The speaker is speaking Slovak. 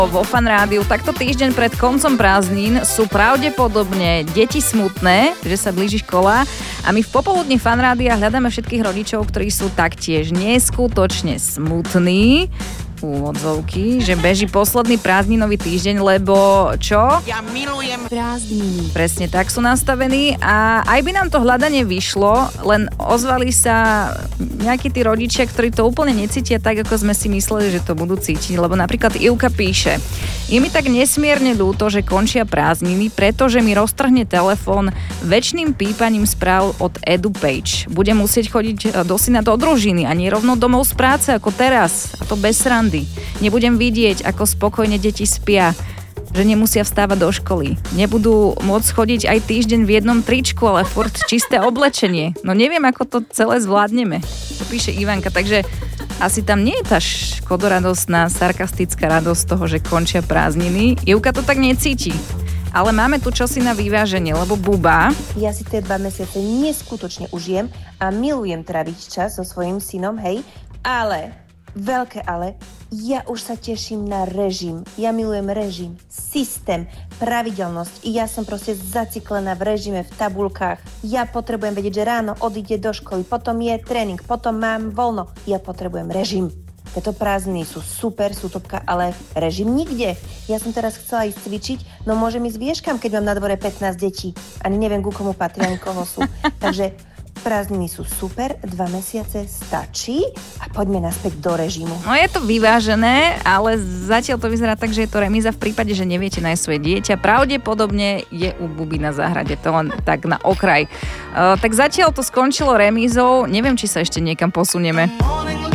Vo Fan Rádiu takto týždeň pred koncom prázdnin sú pravdepodobne deti smutné, že sa blíži škola a my v popoludní Fan Rádia hľadáme všetkých rodičov, ktorí sú taktiež neskutočne smutní, úvodzovky, že beží posledný prázdninový týždeň, lebo čo? Ja milujem Prázdniny. Presne tak sú nastavení a aj by nám to hľadanie vyšlo, len ozvali sa nejakí tí rodičia, ktorí to úplne necítia tak, ako sme si mysleli, že to budú cítiť, lebo napríklad Ivka píše: je mi tak nesmierne ľúto, že končia prázdniny, pretože mi roztrhne telefón väčšným pípaním správ od EduPage. Budem musieť chodiť do syna do družiny a nie rovno domov z práce ako teraz, a to bez srandy. Nebudem vidieť, ako spokojne deti spia, že nemusia vstávať do školy. Nebudú môcť chodiť aj týždeň v jednom tričku, ale furt čisté oblečenie. No neviem, ako to celé zvládneme. To píše Ivanka, takže asi tam nie je tá škodoradostná, sarkastická radosť toho, že končia prázdniny. Ivka to tak necíti. Ale máme tu čosi na vyváženie, lebo Buba... Ja si tie 2 mesiace neskutočne užijem a milujem tráviť čas so svojím synom, hej, ale... Veľké ale, ja už sa teším na režim. Ja milujem režim, systém, pravidelnosť. Ja som proste zaciklená v režime, v tabuľkách. Ja potrebujem vedieť, že ráno odíde do školy, potom je tréning, potom mám voľno. Ja potrebujem režim. Tieto prázdniny sú super, sú topka, ale režim nikde. Ja som teraz chcela ísť cvičiť, no môžem ísť vieškam, keď mám na dvore 15 detí. Ani neviem, ku komu patria, ani koho sú. Takže prázdniny sú super, 2 mesiace stačí a poďme naspäť do režimu. No je to vyvážené, ale zatiaľ to vyzerá tak, že je to remíza v prípade, že neviete nájsť svoje dieťa. Pravdepodobne je u Buby na záhrade, to len tak na okraj. Tak zatiaľ to skončilo remízou, neviem, či sa ešte niekam posunieme.